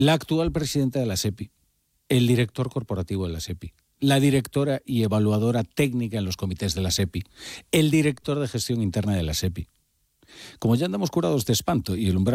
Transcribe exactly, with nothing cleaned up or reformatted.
la actual presidenta de la SEPI, el director corporativo de la SEPI, la directora y evaluadora técnica en los comités de la SEPI, el director de gestión interna de la SEPI. Como ya andamos curados de espanto y el umbral